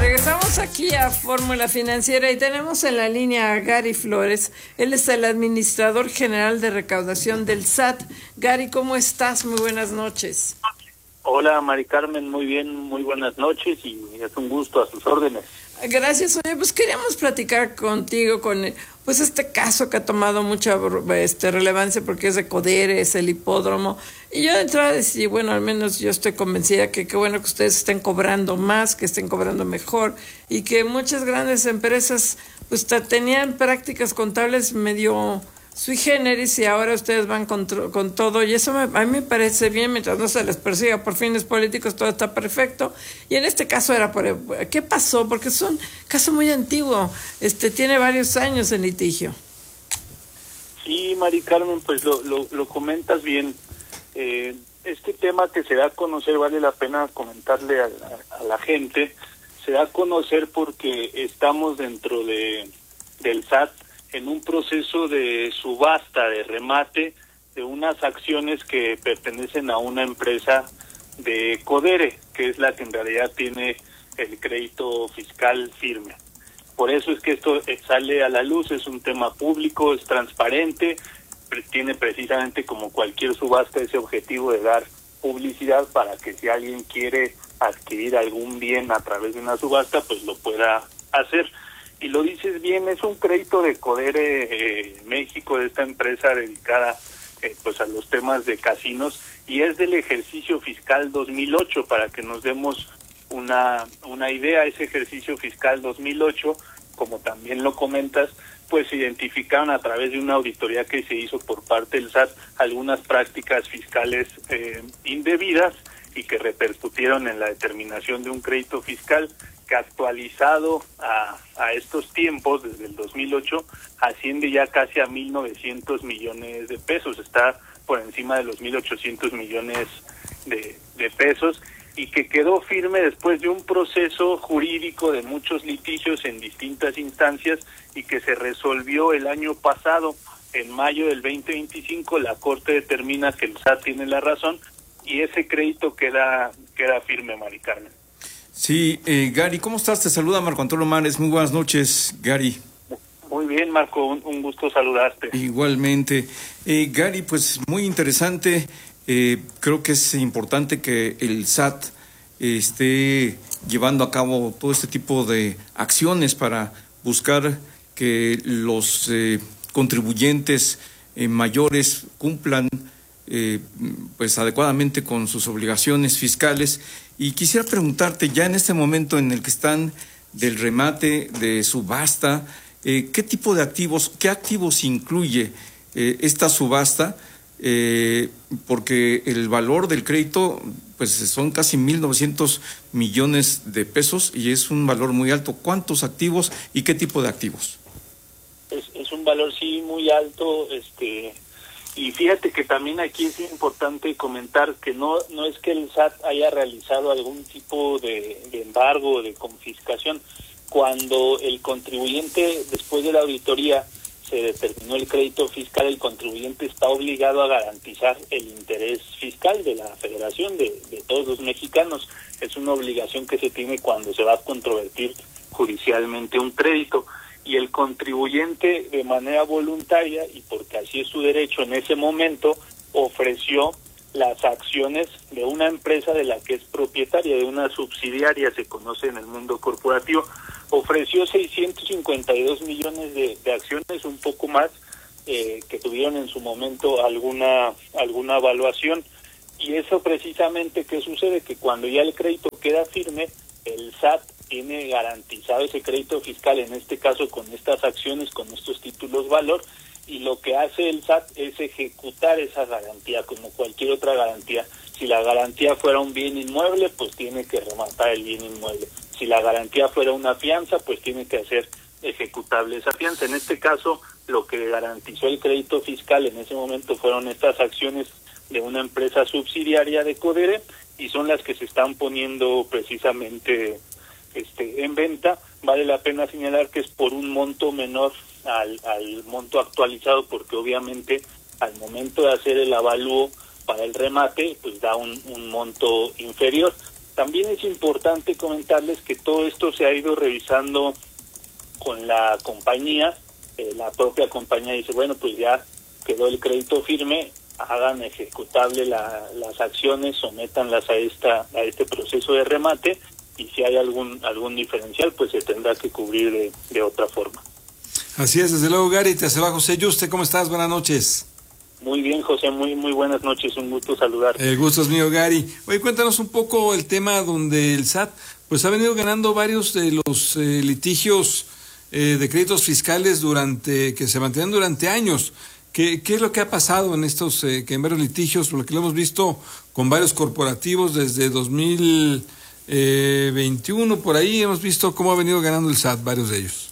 Regresamos aquí a Fórmula Financiera y tenemos en la línea a Gary Flores. Él es el administrador general de recaudación del SAT. Gary, ¿cómo estás? Muy buenas noches. Hola, Mari Carmen, muy bien, muy buenas noches y es un gusto a sus órdenes. Gracias, oye, pues queríamos platicar contigo con pues este caso que ha tomado mucha relevancia porque es de Codere, es el hipódromo. Y yo de entrada decidí, bueno, al menos yo estoy convencida que qué bueno que ustedes estén cobrando más, que estén cobrando mejor y que muchas grandes empresas pues tenían prácticas contables medio sui generis y ahora ustedes van con todo y eso a mí me parece bien mientras no se les persiga por fines políticos, todo está perfecto. Y en este caso era ¿qué pasó? Porque es un caso muy antiguo, tiene varios años en litigio. Sí, Mari Carmen, pues lo comentas bien. Este tema que se da a conocer, vale la pena comentarle a la gente, se da a conocer porque estamos dentro del SAT en un proceso de subasta, de remate, de unas acciones que pertenecen a una empresa de Codere, que es la que en realidad tiene el crédito fiscal firme. Por eso es que esto sale a la luz, es un tema público, es transparente, tiene precisamente como cualquier subasta ese objetivo de dar publicidad para que si alguien quiere adquirir algún bien a través de una subasta, pues lo pueda hacer. Y lo dices bien, es un crédito de Codere México, de esta empresa dedicada pues a los temas de casinos, y es del ejercicio fiscal 2008, para que nos demos una idea. Ese ejercicio fiscal 2008, como también lo comentas, pues se identificaron a través de una auditoría que se hizo por parte del SAT algunas prácticas fiscales indebidas y que repercutieron en la determinación de un crédito fiscal que actualizado a estos tiempos, desde el 2008, asciende ya casi a 1.900 millones de pesos, está por encima de los 1.800 millones de pesos, y que quedó firme después de un proceso jurídico de muchos litigios en distintas instancias y que se resolvió el año pasado. En mayo del 2025 la Corte determina que el SAT tiene la razón y ese crédito queda firme, Mari Carmen. Sí, Gary, ¿cómo estás? Te saluda Marco Antonio Mares. Muy buenas noches, Gary. Muy bien, Marco, un gusto saludarte. Igualmente. Gary, pues muy interesante. Creo que es importante que el SAT esté llevando a cabo todo este tipo de acciones para buscar que los contribuyentes mayores cumplan pues adecuadamente con sus obligaciones fiscales. Y quisiera preguntarte, ya en este momento en el que están del remate, de subasta, ¿qué tipo de activos, qué activos incluye esta subasta? Porque el valor del crédito pues son casi 1.900 millones de pesos y es un valor muy alto. ¿Cuántos activos y qué tipo de activos? Es un valor sí muy alto, y fíjate que también aquí es importante comentar que no es que el SAT haya realizado algún tipo de embargo o de confiscación. Cuando el contribuyente, después de la auditoría, se determinó el crédito fiscal, el contribuyente está obligado a garantizar el interés fiscal de la Federación, de todos los mexicanos. Es una obligación que se tiene cuando se va a controvertir judicialmente un crédito. Y el contribuyente, de manera voluntaria, y porque así es su derecho en ese momento, ofreció las acciones de una empresa de la que es propietaria, de una subsidiaria, se conoce en el mundo corporativo. Ofreció 652 millones de acciones, un poco más, que tuvieron en su momento alguna evaluación. Y eso precisamente, ¿qué sucede? Que cuando ya el crédito queda firme, el SAT tiene garantizado ese crédito fiscal, en este caso con estas acciones, con estos títulos valor, y lo que hace el SAT es ejecutar esa garantía como cualquier otra garantía. Si la garantía fuera un bien inmueble, pues tiene que rematar el bien inmueble. Si la garantía fuera una fianza, pues tiene que hacer ejecutable esa fianza. En este caso, lo que garantizó el crédito fiscal en ese momento fueron estas acciones de una empresa subsidiaria de Codere, y son las que se están poniendo precisamente en venta. Vale la pena señalar que es por un monto menor al monto actualizado, porque obviamente al momento de hacer el avalúo para el remate, pues da un monto inferior. También es importante comentarles que todo esto se ha ido revisando con la compañía. La propia compañía dice, bueno, pues ya quedó el crédito firme, hagan ejecutable las acciones, sométanlas a este proceso de remate, y si hay algún diferencial, pues se tendrá que cubrir de otra forma. Así es, desde luego, Gary. Te saluda José Yuste. ¿Cómo estás? Buenas noches. Muy bien, José, muy buenas noches, un gusto saludarte. El gusto es mío, Gary. Oye, cuéntanos un poco el tema donde el SAT pues ha venido ganando varios de los litigios de créditos fiscales que se mantienen durante años. ¿Qué es lo que ha pasado en estos en varios litigios? Porque lo hemos visto con varios corporativos desde 2021, por ahí hemos visto cómo ha venido ganando el SAT, varios de ellos.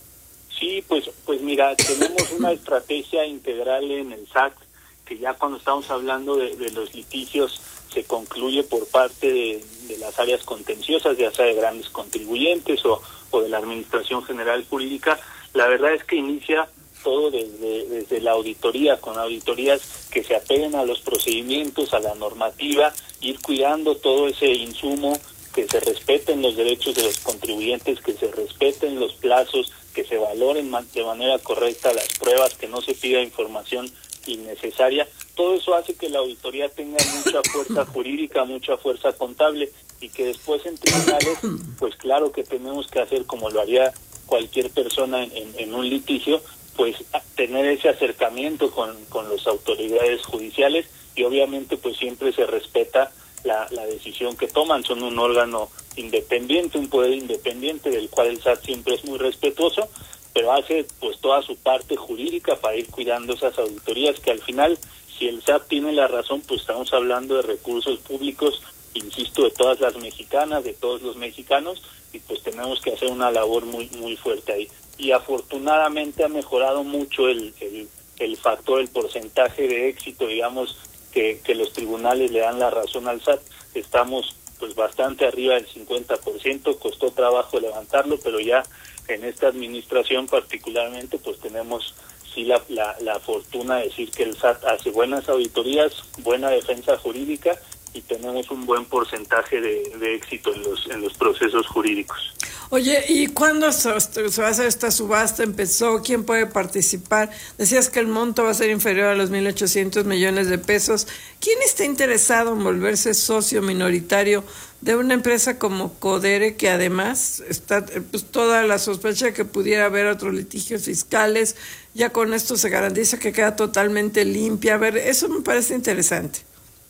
Sí, pues mira, tenemos una estrategia integral en el SAT, que ya cuando estamos hablando de los litigios se concluye por parte de las áreas contenciosas, ya sea de grandes contribuyentes o de la Administración General Jurídica. La verdad es que inicia todo desde la auditoría, con auditorías que se apeguen a los procedimientos, a la normativa, ir cuidando todo ese insumo, que se respeten los derechos de los contribuyentes, que se respeten los plazos, que se valoren de manera correcta las pruebas, que no se pida información innecesaria. Todo eso hace que la auditoría tenga mucha fuerza jurídica, mucha fuerza contable, y que después en tribunales, pues claro que tenemos que hacer como lo haría cualquier persona en un litigio, pues tener ese acercamiento con las autoridades judiciales, y obviamente pues siempre se respeta la decisión que toman. Son un órgano independiente, un poder independiente del cual el SAT siempre es muy respetuoso, pero hace pues toda su parte jurídica para ir cuidando esas auditorías, que al final, si el SAT tiene la razón, pues estamos hablando de recursos públicos, insisto, de todas las mexicanas, de todos los mexicanos, y pues tenemos que hacer una labor muy fuerte ahí. Y afortunadamente ha mejorado mucho el factor, el porcentaje de éxito, digamos, que los tribunales le dan la razón al SAT. Estamos pues bastante arriba del 50%, costó trabajo levantarlo, pero ya en esta administración particularmente pues tenemos sí la fortuna de decir que el SAT hace buenas auditorías, buena defensa jurídica, y tenemos un buen porcentaje de éxito en los procesos jurídicos. Oye, ¿y cuándo se va a hacer esta subasta? ¿Empezó? ¿Quién puede participar? Decías que el monto va a ser inferior a los 1,800 millones de pesos. ¿Quién está interesado en volverse socio minoritario de una empresa como Codere, que además está pues toda la sospecha de que pudiera haber otros litigios fiscales? Ya con esto se garantiza que queda totalmente limpia. A ver, eso me parece interesante.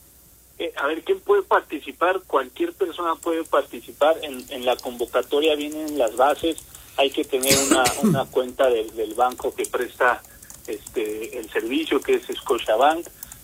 A ver, ¿quién puede participar? Cualquier persona puede participar. En la convocatoria vienen las bases. Hay que tener una cuenta del banco que presta el servicio, que es Scotiabank.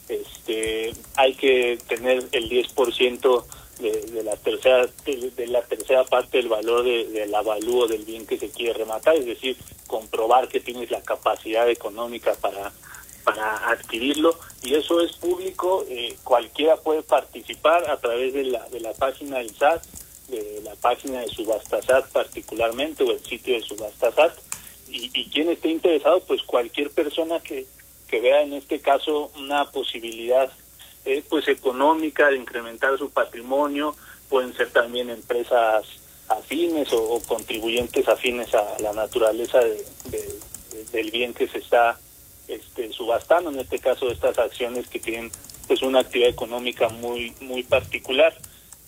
Hay que tener el 10% de la tercera parte del valor del avalúo del bien que se quiere rematar, es decir, comprobar que tienes la capacidad económica para adquirirlo, y eso es público. Cualquiera puede participar a través de la página del SAT, de la página de Subastasat particularmente, o el sitio de Subastasat, y quien esté interesado, pues cualquier persona que vea en este caso una posibilidad pues económica de incrementar su patrimonio. Pueden ser también empresas afines o contribuyentes afines a la naturaleza del bien que se está subastando, en este caso estas acciones que tienen pues una actividad económica muy particular,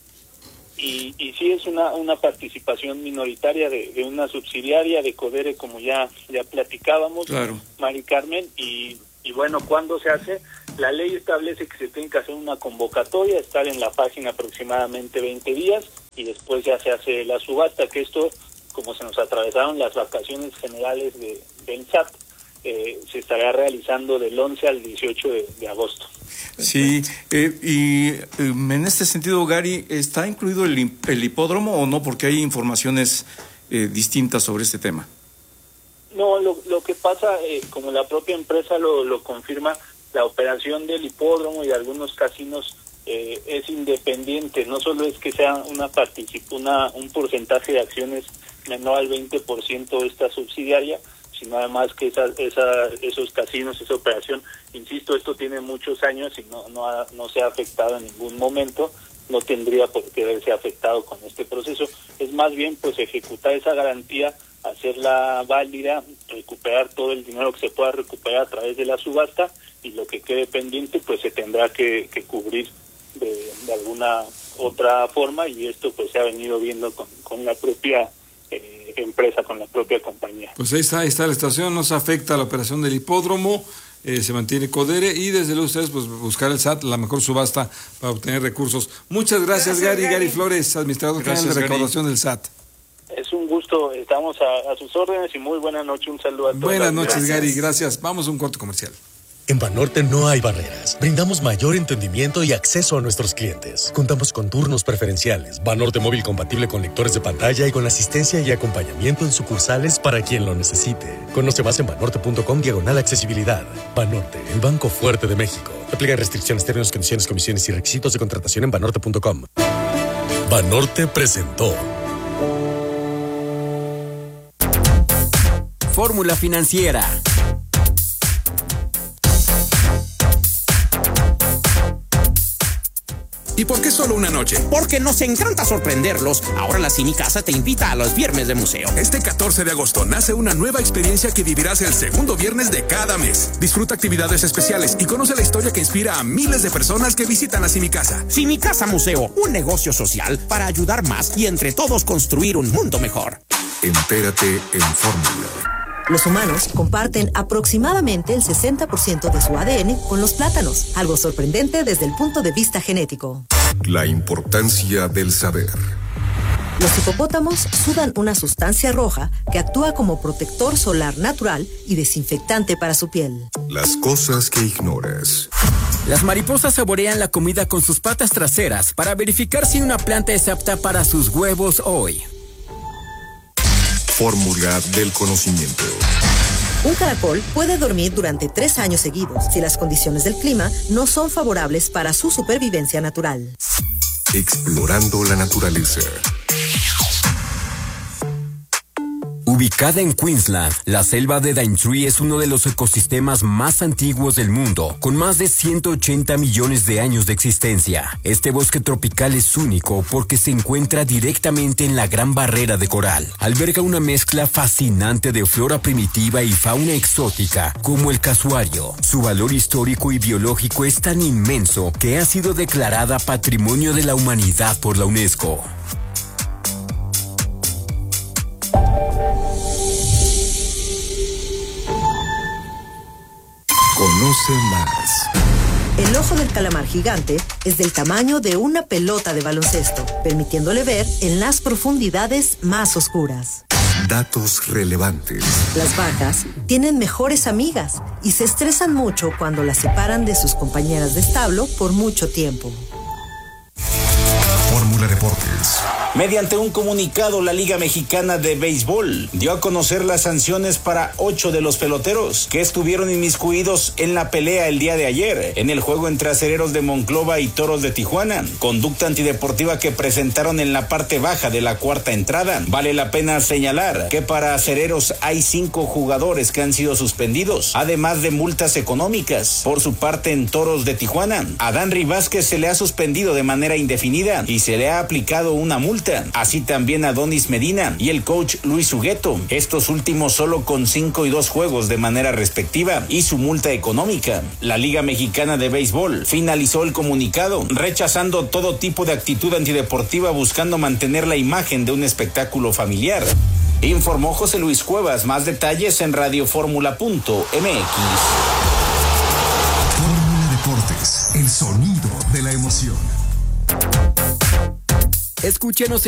y sí es una participación minoritaria de una subsidiaria de Codere, como ya platicábamos, claro, Mari Carmen. Y bueno, ¿cuándo se hace? La ley establece que se tiene que hacer una convocatoria, estar en la página aproximadamente 20 días, y después ya se hace la subasta, que esto, como se nos atravesaron las vacaciones generales del SAT, se estará realizando del 11 al 18 de agosto. Sí, y en este sentido, Gary, ¿está incluido el hipódromo o no? Porque hay informaciones distintas sobre este tema. No, lo que pasa, como la propia empresa lo confirma, la operación del hipódromo y de algunos casinos es independiente. No solo es que sea un porcentaje de acciones menor al 20% de esta subsidiaria, sino además que esos casinos, esa operación, insisto, esto tiene muchos años y no se ha afectado en ningún momento, no tendría por qué verse afectado con este proceso. Es más bien pues ejecutar esa garantía, hacerla válida, recuperar todo el dinero que se pueda recuperar a través de la subasta, y lo que quede pendiente pues se tendrá que cubrir de alguna otra forma, y esto pues se ha venido viendo con la propia empresa, con la propia compañía. Pues ahí está la estación, no se afecta a la operación del hipódromo, se mantiene Codere, y desde luego ustedes pues buscar el SAT, la mejor subasta para obtener recursos. Muchas gracias, Gary Flores, administrador general de recaudación del SAT. Es un gusto, estamos a sus órdenes, y muy buena noche, un saludo a todos. Buenas noches, Gary, gracias. Vamos a un corte comercial. En Banorte no hay barreras. Brindamos mayor entendimiento y acceso a nuestros clientes. Contamos con turnos preferenciales, Banorte móvil compatible con lectores de pantalla y con asistencia y acompañamiento en sucursales para quien lo necesite. Conoce más en banorte.com/accesibilidad. Banorte, el banco fuerte de México. Aplican restricciones, términos, condiciones, comisiones y requisitos de contratación en banorte.com. Banorte presentó Fórmula Financiera. ¿Y por qué solo una noche? Porque nos encanta sorprenderlos. Ahora la Cinicasa te invita a los viernes de museo. Este 14 de agosto nace una nueva experiencia que vivirás el segundo viernes de cada mes. Disfruta actividades especiales y conoce la historia que inspira a miles de personas que visitan la Cinicasa. Cinicasa Museo, un negocio social para ayudar más y entre todos construir un mundo mejor. Entérate en Fórmula. Los humanos comparten aproximadamente el 60% de su ADN con los plátanos, algo sorprendente desde el punto de vista genético. La importancia del saber. Los hipopótamos sudan una sustancia roja que actúa como protector solar natural y desinfectante para su piel. Las cosas que ignoras. Las mariposas saborean la comida con sus patas traseras para verificar si una planta es apta para sus huevos hoy. Fórmula del conocimiento. Un caracol puede dormir durante 3 años seguidos si las condiciones del clima no son favorables para su supervivencia natural. Explorando la naturaleza. Ubicada en Queensland, la selva de Daintree es uno de los ecosistemas más antiguos del mundo, con más de 180 millones de años de existencia. Este bosque tropical es único porque se encuentra directamente en la Gran Barrera de Coral. Alberga una mezcla fascinante de flora primitiva y fauna exótica, como el casuario. Su valor histórico y biológico es tan inmenso que ha sido declarada Patrimonio de la Humanidad por la UNESCO. Conoce más. El ojo del calamar gigante es del tamaño de una pelota de baloncesto, permitiéndole ver en las profundidades más oscuras. Datos relevantes. Las vacas tienen mejores amigas y se estresan mucho cuando las separan de sus compañeras de establo por mucho tiempo. Fórmula Deportes. Mediante un comunicado, la Liga Mexicana de Béisbol dio a conocer las sanciones para 8 de los peloteros que estuvieron inmiscuidos en la pelea el día de ayer en el juego entre Acereros de Monclova y Toros de Tijuana. Conducta antideportiva que presentaron en la parte baja de la cuarta entrada. Vale la pena señalar que para Acereros hay 5 jugadores que han sido suspendidos, además de multas económicas. Por su parte, en Toros de Tijuana, a Danry Vázquez se le ha suspendido de manera indefinida y se le ha aplicado una multa. Así también a Donis Medina y el coach Luis Hugueto, estos últimos solo con 5 y 2 juegos de manera respectiva y su multa económica. La Liga Mexicana de Béisbol finalizó el comunicado rechazando todo tipo de actitud antideportiva buscando mantener la imagen de un espectáculo familiar. Informó José Luis Cuevas. Más detalles en radioformula.mx. Fórmula Deportes, el sonido de la emoción. Escúchenos